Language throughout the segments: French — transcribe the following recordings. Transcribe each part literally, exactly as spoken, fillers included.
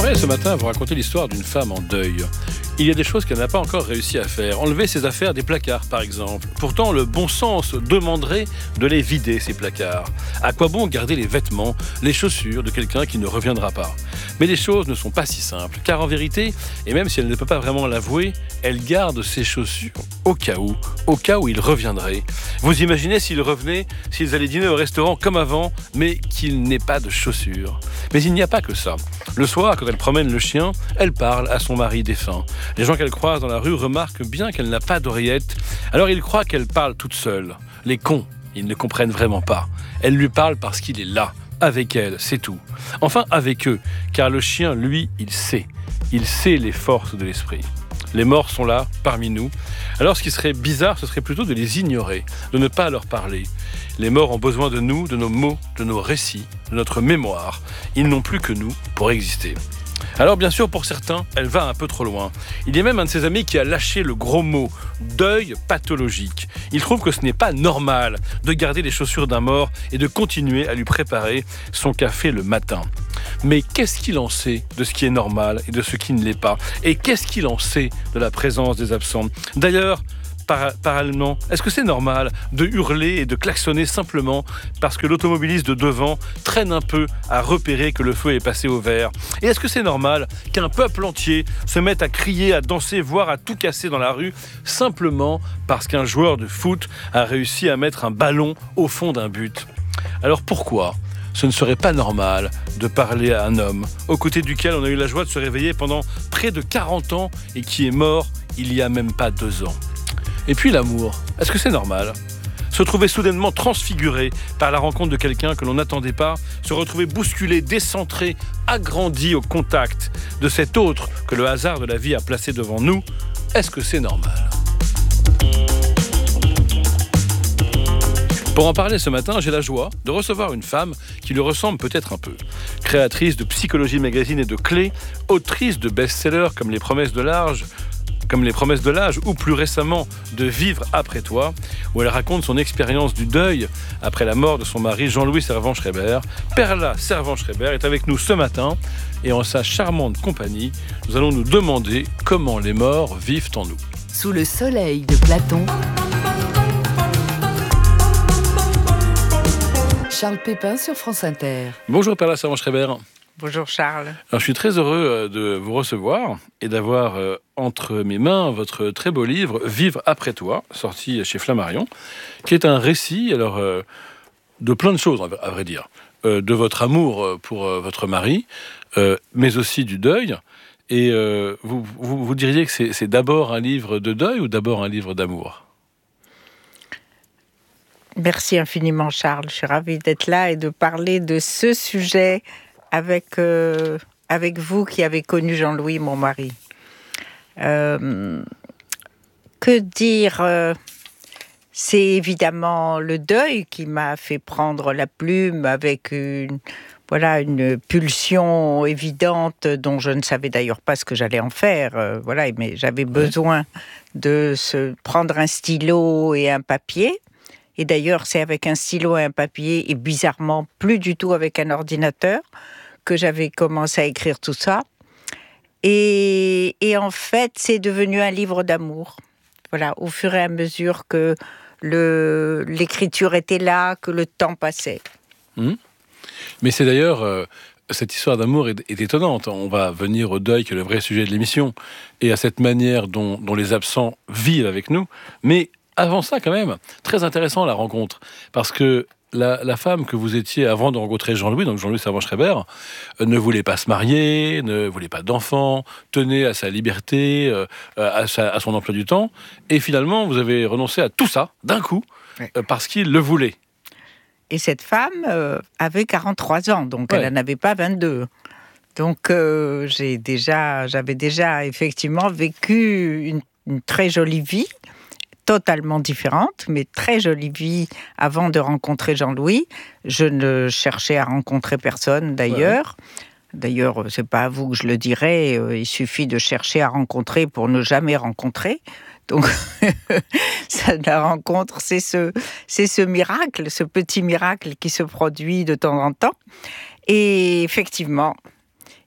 J'aimerais ce matin vous raconter l'histoire d'une femme en deuil. Il y a des choses qu'elle n'a pas encore réussi à faire. Enlever ses affaires des placards, par exemple. Pourtant, le bon sens demanderait de les vider, ces placards. À quoi bon garder les vêtements, les chaussures de quelqu'un qui ne reviendra pas ? Mais les choses ne sont pas si simples, car en vérité, et même si elle ne peut pas vraiment l'avouer, elle garde ses chaussures au cas où, au cas où il reviendrait. Vous imaginez s'il revenait, s'ils allaient dîner au restaurant comme avant, mais qu'il n'ait pas de chaussures. Mais il n'y a pas que ça. Le soir, quand elle promène le chien, elle parle à son mari défunt. Les gens qu'elle croise dans la rue remarquent bien qu'elle n'a pas d'oreillette, alors ils croient qu'elle parle toute seule. Les cons, ils ne comprennent vraiment pas. Elle lui parle parce qu'il est là, avec elle, c'est tout. Enfin, avec eux, car le chien, lui, il sait. Il sait les forces de l'esprit. Les morts sont là, parmi nous. Alors ce qui serait bizarre, ce serait plutôt de les ignorer, de ne pas leur parler. Les morts ont besoin de nous, de nos mots, de nos récits, de notre mémoire. Ils n'ont plus que nous pour exister. Alors bien sûr, pour certains, elle va un peu trop loin. Il y a même un de ses amis qui a lâché le gros mot « deuil pathologique ». Il trouve que ce n'est pas normal de garder les chaussures d'un mort et de continuer à lui préparer son café le matin. Mais qu'est-ce qu'il en sait de ce qui est normal et de ce qui ne l'est pas ? Et qu'est-ce qu'il en sait de la présence des absents ? D'ailleurs, Par- parallèlement, est-ce que c'est normal de hurler et de klaxonner simplement parce que l'automobiliste de devant traîne un peu à repérer que le feu est passé au vert ? Et est-ce que c'est normal qu'un peuple entier se mette à crier, à danser, voire à tout casser dans la rue simplement parce qu'un joueur de foot a réussi à mettre un ballon au fond d'un but ? Alors pourquoi ce ne serait pas normal de parler à un homme aux côtés duquel on a eu la joie de se réveiller pendant près de quarante ans et qui est mort il y a même pas deux ans ? Et puis l'amour, est-ce que c'est normal ? Se trouver soudainement transfiguré par la rencontre de quelqu'un que l'on n'attendait pas, se retrouver bousculé, décentré, agrandi au contact de cet autre que le hasard de la vie a placé devant nous, est-ce que c'est normal ? Pour en parler ce matin, j'ai la joie de recevoir une femme qui lui ressemble peut-être un peu. Créatrice de Psychologie Magazine et de Clés, autrice de best-sellers comme Les Promesses de l'âge, comme Les Promesses de l'âge, ou plus récemment de Vivre après toi, où elle raconte son expérience du deuil après la mort de son mari Jean-Louis Servan-Schreiber. Perla Servan-Schreiber est avec nous ce matin, et en sa charmante compagnie, nous allons nous demander comment les morts vivent en nous. Sous le soleil de Platon, Charles Pépin sur France Inter. Bonjour Perla Servan-Schreiber. Bonjour Charles. Alors, je suis très heureux de vous recevoir et d'avoir euh, entre mes mains votre très beau livre « Vivre après toi », sorti chez Flammarion, qui est un récit alors, euh, de plein de choses, à vrai dire. Euh, de votre amour pour euh, votre mari, euh, mais aussi du deuil. Et euh, vous, vous, vous diriez que c'est, c'est d'abord un livre de deuil ou d'abord un livre d'amour ? Merci infiniment Charles. Je suis ravie d'être là et de parler de ce sujet avec, euh, avec vous qui avez connu Jean-Louis, mon mari. Euh, que dire euh, c'est évidemment le deuil qui m'a fait prendre la plume avec une, voilà, une pulsion évidente dont je ne savais d'ailleurs pas ce que j'allais en faire. Euh, voilà, mais j'avais besoin de se prendre un stylo et un papier. Et d'ailleurs, c'est avec un stylo et un papier, et bizarrement, plus du tout avec un ordinateur, que j'avais commencé à écrire tout ça. Et, et en fait, c'est devenu un livre d'amour. Voilà, au fur et à mesure que le, l'écriture était là, que le temps passait. Mmh. Mais c'est d'ailleurs... Euh... Cette histoire d'amour est, est étonnante. On va venir au deuil, qui est le vrai sujet de l'émission, et à cette manière dont, dont les absents vivent avec nous. Mais avant ça, quand même, très intéressant la rencontre. Parce que la, la femme que vous étiez avant de rencontrer Jean-Louis, donc Jean-Louis Servan-Schreiber, euh, ne voulait pas se marier, ne voulait pas d'enfants, tenait à sa liberté, euh, à, sa, à son emploi du temps. Et finalement, vous avez renoncé à tout ça, d'un coup, euh, parce qu'il le voulait. Et cette femme euh, avait quarante-trois ans, donc ouais. Elle n'en avait pas vingt-deux. Donc euh, j'ai déjà, j'avais déjà effectivement vécu une, une très jolie vie, totalement différente, mais très jolie vie avant de rencontrer Jean-Louis. Je ne cherchais à rencontrer personne d'ailleurs. Ouais. D'ailleurs, c'est pas à vous que je le dirai, il suffit de chercher à rencontrer pour ne jamais rencontrer. Donc, ça, la rencontre, c'est ce, c'est ce miracle, ce petit miracle qui se produit de temps en temps. Et effectivement,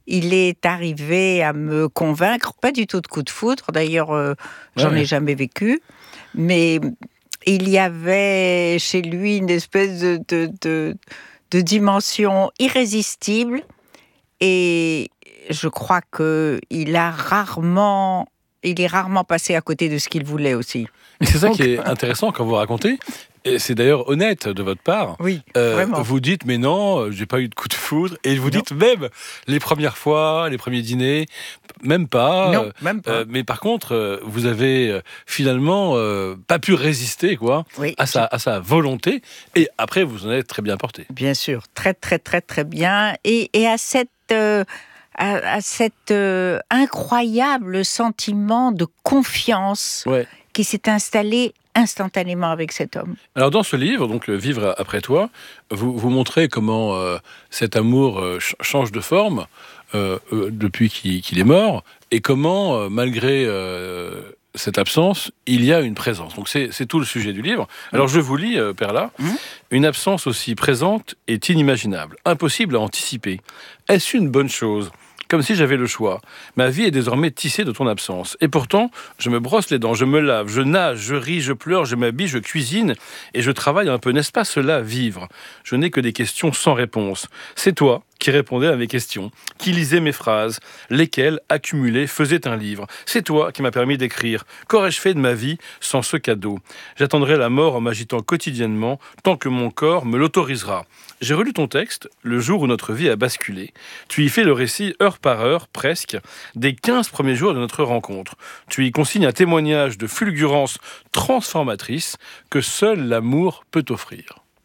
il est arrivé à me convaincre, pas du tout de coup de foudre, d'ailleurs, euh, j'en Ouais. ai jamais vécu, mais il y avait chez lui une espèce de, de, de, de dimension irrésistible, et je crois qu'il a rarement, il est rarement passé à côté de ce qu'il voulait aussi. Et c'est ça Donc- qui est intéressant quand vous racontez. Et c'est d'ailleurs honnête de votre part. Oui, Euh, vraiment. vous dites, mais non, euh, j'ai pas eu de coup de foudre. Et vous Non. dites même les premières fois, les premiers dîners, même pas. Non, euh, même pas. euh, mais par contre, euh, vous avez euh, finalement euh, pas pu résister quoi, Oui, à, sa, à sa volonté. Et après, vous en êtes très bien porté. bien sûr, très très très très bien, et, et à cette euh, à, à cet euh, incroyable sentiment de confiance Ouais. qui s'est installé instantanément avec cet homme. Alors dans ce livre, donc euh, Vivre après toi, vous, vous montrez comment euh, cet amour euh, ch- change de forme euh, euh, depuis qu'il, qu'il est mort, et comment, euh, malgré euh, cette absence, il y a une présence. Donc c'est, c'est tout le sujet du livre. Alors je vous lis, euh, Perla, Mhm. une absence aussi présente est inimaginable, impossible à anticiper. Est-ce une bonne chose ? Comme si j'avais le choix. Ma vie est désormais tissée de ton absence. Et pourtant, je me brosse les dents, je me lave, je nage, je ris, je pleure, je m'habille, je cuisine et je travaille un peu. N'est-ce pas cela, vivre ? Je n'ai que des questions sans réponse. C'est toi qui répondais à mes questions, qui lisais mes phrases, lesquelles, accumulées, faisaient un livre. C'est toi qui m'as permis d'écrire. Qu'aurais-je fait de ma vie sans ce cadeau ? J'attendrai la mort en m'agitant quotidiennement, tant que mon corps me l'autorisera. J'ai relu ton texte le jour où notre vie a basculé. Tu y fais le récit heure par heure, presque, des quinze premiers jours de notre rencontre. Tu y consignes un témoignage de fulgurance transformatrice que seul l'amour peut offrir.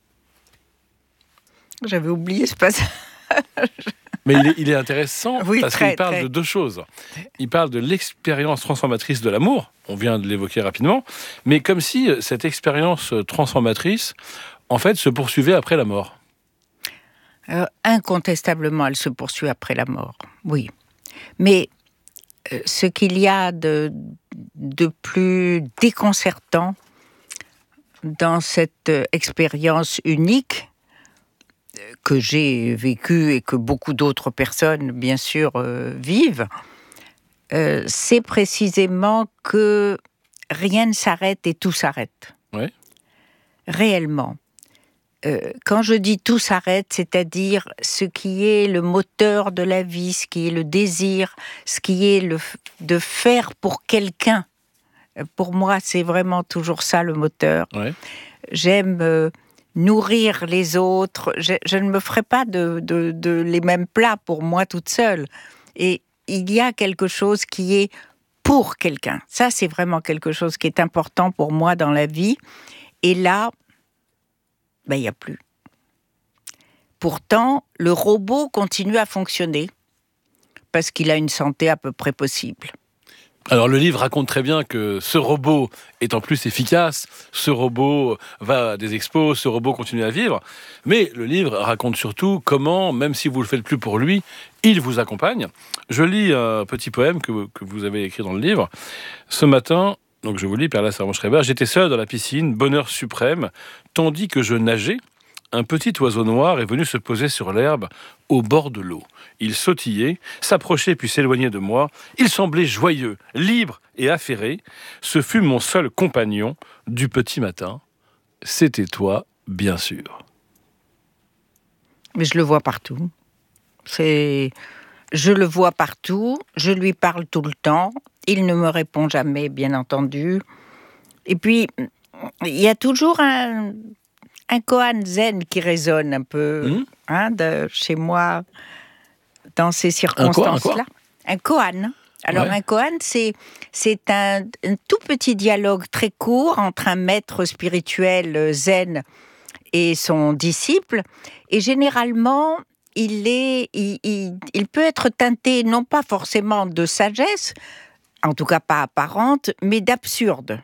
J'avais oublié ce passage. Mais il est, il est intéressant Oui, parce très, qu'il parle très. de deux choses. Il parle de l'expérience transformatrice de l'amour, on vient de l'évoquer rapidement, mais comme si cette expérience transformatrice, en fait, se poursuivait après la mort. Euh, incontestablement, elle se poursuit après la mort, oui. Mais euh, ce qu'il y a de, de plus déconcertant dans cette euh, expérience unique euh, que j'ai vécue et que beaucoup d'autres personnes, bien sûr, euh, vivent, euh, c'est précisément que rien ne s'arrête et tout s'arrête. Ouais. Réellement. Euh, quand je dis tout s'arrête, c'est-à-dire ce qui est le moteur de la vie, ce qui est le désir, ce qui est le f- de faire pour quelqu'un. Euh, Pour moi, c'est vraiment toujours ça le moteur. Ouais. J'aime euh, nourrir les autres. Je, je ne me ferai pas de, de, de les mêmes plats pour moi toute seule. Et il y a quelque chose qui est pour quelqu'un. Ça, c'est vraiment quelque chose qui est important pour moi dans la vie. Et là, ben, il n'y a plus. Pourtant, le robot continue à fonctionner parce qu'il a une santé à peu près possible. Alors le livre raconte très bien que ce robot est en plus efficace, ce robot va à des expos, ce robot continue à vivre, mais le livre raconte surtout comment, même si vous ne le faites plus pour lui, il vous accompagne. Je lis un petit poème que, que vous avez écrit dans le livre. Ce matin, donc je vous lis, Perla Servan-Schreiber, j'étais seul dans la piscine, bonheur suprême, tandis que je nageais, un petit oiseau noir est venu se poser sur l'herbe au bord de l'eau. Il sautillait, s'approchait puis s'éloignait de moi. Il semblait joyeux, libre et affairé. Ce fut mon seul compagnon du petit matin. C'était toi, bien sûr. Mais je le vois partout. C'est... Je le vois partout, je lui parle tout le temps, il ne me répond jamais, bien entendu. Et puis, il y a toujours un... un koan zen qui résonne un peu Mmh. hein, de, chez moi dans ces Un quoi, un circonstances-là. Un koan. Alors Ouais. un koan, c'est, c'est un, un tout petit dialogue très court entre un maître spirituel zen et son disciple. Et généralement, il, est, il, il, il peut être teinté non pas forcément de sagesse, en tout cas pas apparente, mais d'absurde.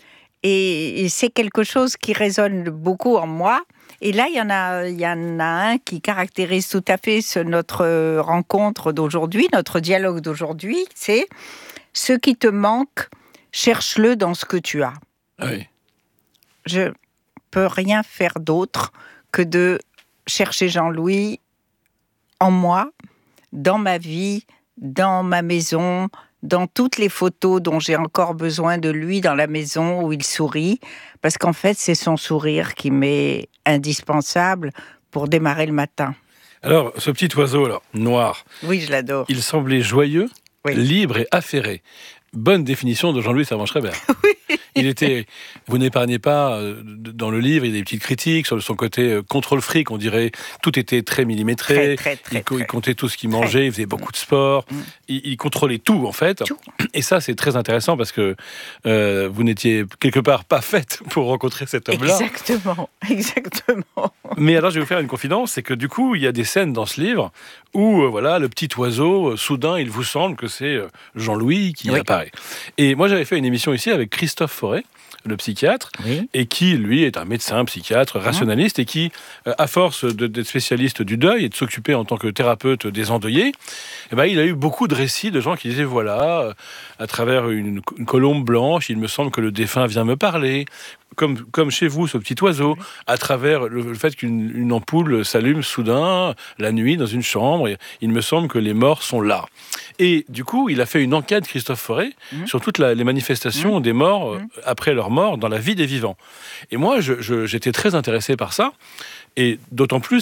Et c'est quelque chose qui résonne beaucoup en moi. Et là, il y en a, il y en a un qui caractérise tout à fait ce, notre rencontre d'aujourd'hui, notre dialogue d'aujourd'hui, c'est « ce qui te manque, cherche-le dans ce que tu as Ah oui. ». Je peux rien faire d'autre que de chercher Jean-Louis en moi, dans ma vie, dans ma maison, dans toutes les photos dont j'ai encore besoin de lui dans la maison où il sourit, parce qu'en fait, c'est son sourire qui m'est indispensable pour démarrer le matin. Alors, ce petit oiseau là, noir, Oui, je l'adore. il semblait joyeux, Oui. libre et affairé. Bonne définition de Jean-Louis Servan-Schreiber. Oui. Il était, vous n'épargnez pas, euh, dans le livre, il y a des petites critiques sur son côté euh, contrôle fric, on dirait, tout était très millimétré, Très, très, très, il, co- très. il comptait tout ce qu'il mangeait, il faisait beaucoup de sport, Mm. il, il contrôlait tout en fait. Tout. Et ça, c'est très intéressant parce que euh, vous n'étiez quelque part pas faite pour rencontrer cet homme-là. Exactement, exactement. Mais alors, je vais vous faire une confidence, c'est que du coup, il y a des scènes dans ce livre où, euh, voilà, le petit oiseau, euh, soudain, il vous semble que c'est euh, Jean-Louis qui Oui. apparaît. Et moi, j'avais fait une émission ici avec Christophe Forêt, le psychiatre, Oui. et qui, lui, est un médecin, psychiatre, rationaliste, et qui, euh, à force de- d'être spécialiste du deuil et de s'occuper en tant que thérapeute des endeuillés, eh ben, il a eu beaucoup de récits de gens qui disaient, voilà, euh, à travers une, une colombe blanche, il me semble que le défunt vient me parler, comme, comme chez vous, ce petit oiseau, à travers le, le fait qu'une une ampoule s'allume soudain, la nuit, dans une chambre, et il me semble que les morts sont là. Et du coup, il a fait une enquête, Christophe Forêt, Mmh. sur toutes la- les manifestations des morts, euh, Mmh. après leur mort, dans la vie des vivants. Et moi, je- je- j'étais très intéressé par ça, et d'autant plus